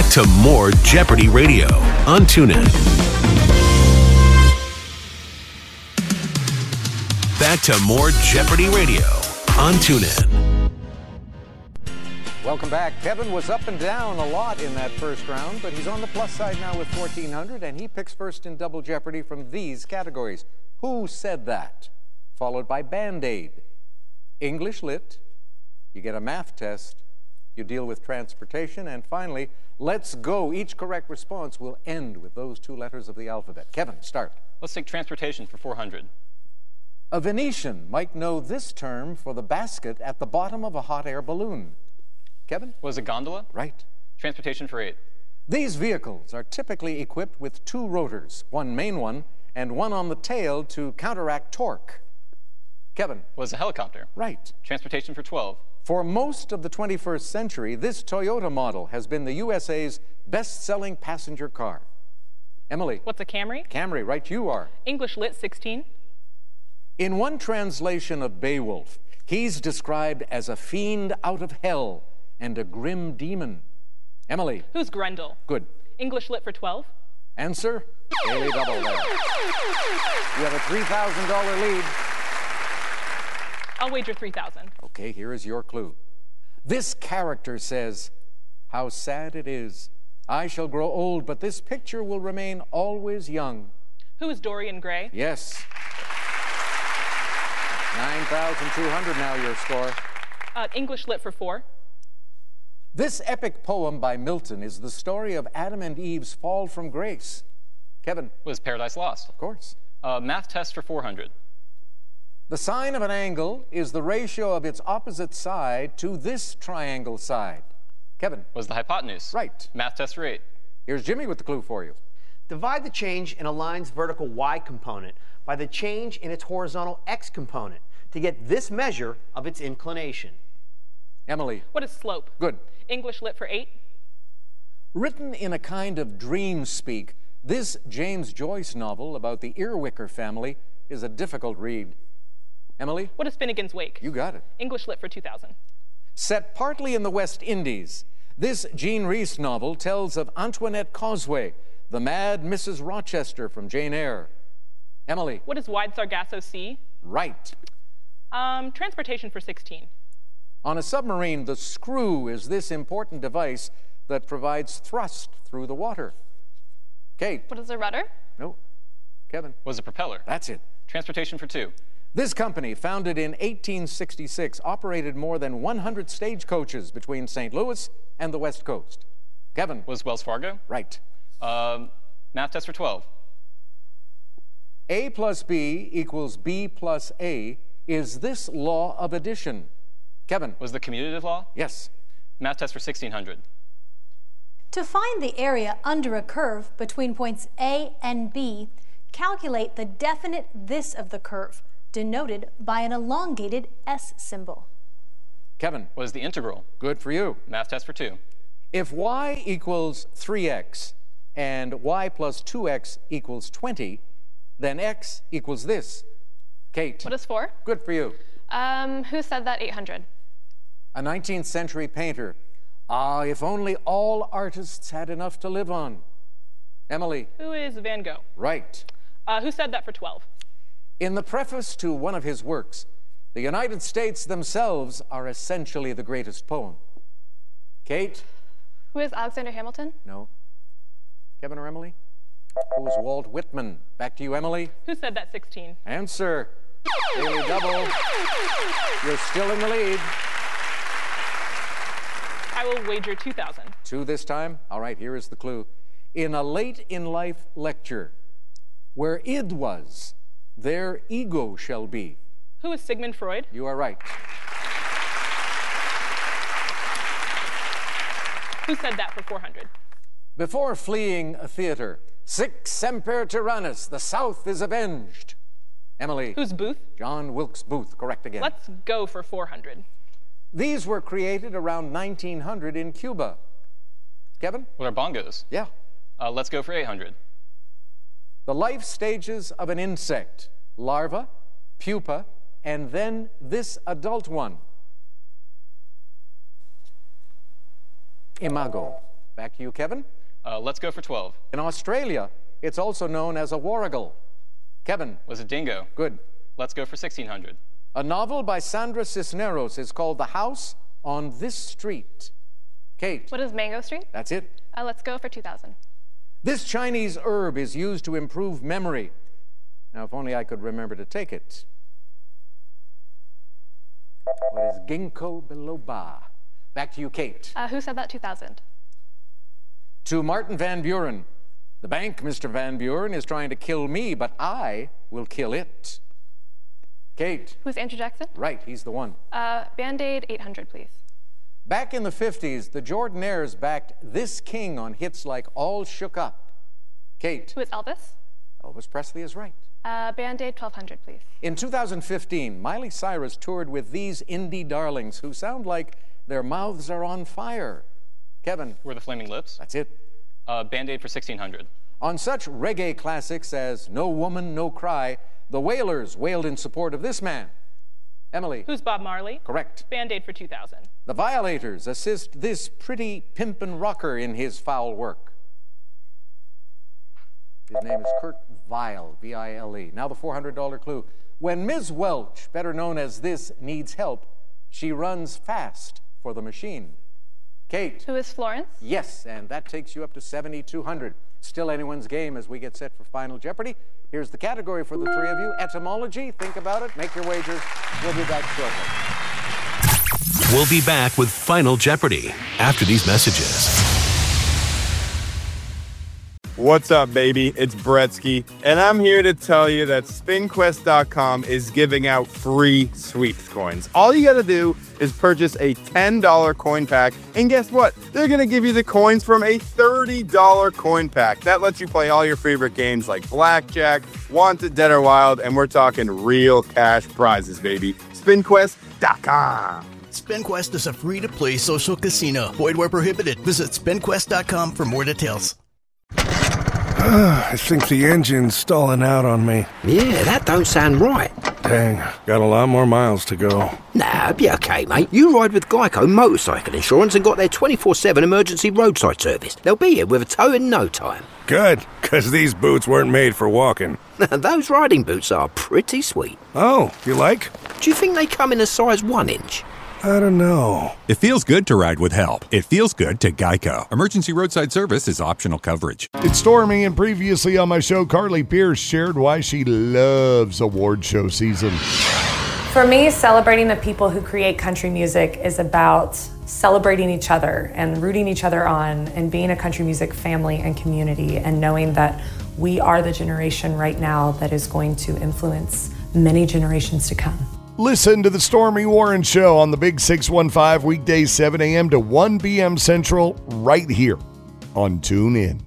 back to more Jeopardy Radio on TuneIn. Back to more Jeopardy Radio on TuneIn. Welcome back. Kevin was up and down a lot in that first round, but he's on the plus side now with 1,400, and he picks first in Double Jeopardy from these categories. Who said that? Followed by Band-Aid. English Lit. You get a math test. You deal with transportation. And finally, Let's Go. Each correct response will end with those two letters of the alphabet. Kevin, start. Let's take transportation for 400. A Venetian might know this term for the basket at the bottom of a hot air balloon. Kevin? Was it gondola? Right. Transportation for 8. These vehicles are typically equipped with two rotors, one main one and one on the tail to counteract torque. Kevin? Was a helicopter? Right. Transportation for 12. For most of the 21st century, this Toyota model has been the USA's best-selling passenger car. Emily? What's a Camry? Camry, right you are. English Lit 16. In one translation of Beowulf, he's described as a fiend out of hell and a grim demon. Emily? Who's Grendel? Good. English Lit for 12. Answer? Daily double there. You have a $3,000 lead. I'll wager 3,000. Okay, here is your clue. This character says, "How sad it is. I shall grow old, but this picture will remain always young." Who is Dorian Gray? Yes. 9,200 now your score. English Lit for 4. This epic poem by Milton is the story of Adam and Eve's fall from grace. Kevin? Was Paradise Lost? Of course. Math test for 400. The sine of an angle is the ratio of its opposite side to this triangle side. Kevin? Was the hypotenuse? Right. Math test for 8. Here's Jimmy with the clue for you. Divide the change in a line's vertical y component by the change in its horizontal x component to get this measure of its inclination. Emily? What is slope? Good. English Lit for 8. Written in a kind of dream speak, this James Joyce novel about the Earwicker family is a difficult read. Emily? What is Finnegan's Wake? You got it. English Lit for 2,000. Set partly in the West Indies, this Jean Rhys novel tells of Antoinette Causeway, the mad Mrs. Rochester from Jane Eyre. Emily? What is Wide Sargasso Sea? Right. Transportation for 16. On a submarine, the screw is this important device that provides thrust through the water. Kate? What is a rudder? No. Kevin? Was a propeller? That's it. Transportation for 2. This company, founded in 1866, operated more than 100 stagecoaches between St. Louis and the West Coast. Kevin? Was Wells Fargo? Right. Math test for 12. A plus B equals B plus A is this law of addition. Kevin? Was the commutative law? Yes. Math test for 1,600. To find the area under a curve between points A and B, calculate the definite this of the curve, denoted by an elongated S symbol. Kevin? Was the integral? Good for you. Math test for 2. If y equals 3x and y plus 2x equals 20, then x equals this. Kate? What is 4? Good for you. Who said that? 800. A 19th century painter. Ah, if only all artists had enough to live on. Emily? Who is Van Gogh? Right. Who said that for 12? In the preface to one of his works, the United States themselves are essentially the greatest poem. Kate? Who is Alexander Hamilton? No. Kevin or Emily? Who is Walt Whitman? Back to you, Emily. Who said that? 16. Answer. Daily double. You're still in the lead. I will wager 2,000. 2 this time? All right, here is the clue. In a late-in-life lecture, where id was, there ego shall be. Who is Sigmund Freud? You are right. Who said that for 400? Before fleeing a theater, sic semper tyrannis, the South is avenged. Emily? Who's Booth? John Wilkes Booth, correct again. Let's go for 400. These were created around 1900 in Cuba. Kevin? What are bongos? Yeah. Let's go for 800. The life stages of an insect: larva, pupa, and then this adult one. Imago. Back to you, Kevin. Let's go for 12. In Australia, it's also known as a warrigal. Kevin. Was it dingo? Good. Let's go for 1600. A novel by Sandra Cisneros is called The House on This Street. Kate. What is Mango Street? That's it. Let's go for 2,000. This Chinese herb is used to improve memory. Now, if only I could remember to take it. What is ginkgo biloba? Back to you, Kate. Who said that? 2,000. To Martin Van Buren. The bank, Mr. Van Buren, is trying to kill me, but I will kill it. Kate. Who's Andrew Jackson? Right, he's the one. Band-Aid, 800, please. Back in the 50s, the Jordanaires backed This King on hits like All Shook Up. Kate. Who is Elvis? Elvis Presley is right. Band-Aid, 1,200, please. In 2015, Miley Cyrus toured with these indie darlings who sound like their mouths are on fire. Kevin. Were the Flaming Lips? That's it. Band-Aid for 1600. On such reggae classics as No Woman, No Cry, the Wailers wailed in support of this man. Emily. Who's Bob Marley? Correct. Band-Aid for 2,000. The Violators assist this pretty pimpin' rocker in his foul work. His name is Kurt Vile, V-I-L-E. Now the $400 clue. When Ms. Welch, better known as This, needs help, she runs fast for the machine. Kate. Who is Florence? Yes, and that takes you up to 7,200. Still anyone's game as we get set for Final Jeopardy. Here's the category for the three of you. Etymology. Think about it. Make your wagers. We'll be back shortly. We'll be back with Final Jeopardy after these messages. What's up, baby? It's Bretsky, and I'm here to tell you that SpinQuest.com is giving out free sweeps coins. All you gotta do is purchase a $10 coin pack, and guess what? They're gonna give you the coins from a $30 coin pack. That lets you play all your favorite games like Blackjack, Wanted, Dead or Wild, and we're talking real cash prizes, baby. SpinQuest.com. SpinQuest is a free-to-play social casino. Void where prohibited. Visit SpinQuest.com for more details. I think the engine's stalling out on me. Yeah, that don't sound right. Dang, got a lot more miles to go. Nah, be okay, mate. You ride with Geico Motorcycle Insurance and got their 24/7 emergency roadside service. They'll be here with a tow in no time. Good, because these boots weren't made for walking. Those riding boots are pretty sweet. Oh, you like? Do you think they come in a size 1 inch? I don't know. It feels good to ride with help. It feels good to Geico. Emergency roadside service is optional coverage. It's Stormy, and previously on my show, Carly Pierce shared why she loves award show season. For me, celebrating the people who create country music is about celebrating each other and rooting each other on and being a country music family and community and knowing that we are the generation right now that is going to influence many generations to come. Listen to the Stormy Warren Show on the Big 615 weekdays 7 a.m. to 1 p.m. Central right here on TuneIn.